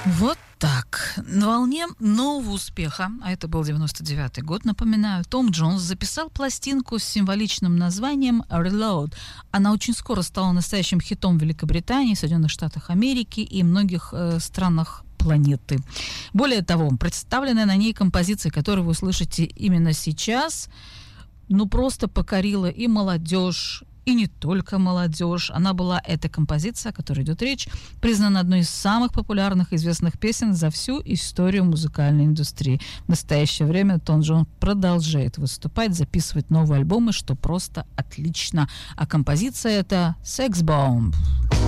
Вот так. На волне нового успеха, а это был 99-й год, напоминаю, Том Джонс записал пластинку с символичным названием «Reload». Она очень скоро стала настоящим хитом в Великобритании, Соединенных Штатах Америки и многих странах планеты. Более того, представленная на ней композиция, которую вы услышите именно сейчас, просто покорила и молодежь, и не только молодежь. Она была, эта композиция, о которой идет речь, признана одной из самых популярных и известных песен за всю историю музыкальной индустрии. В настоящее время Том Джонс продолжает выступать, записывать новые альбомы, что просто отлично. А композиция это «Sex Bomb».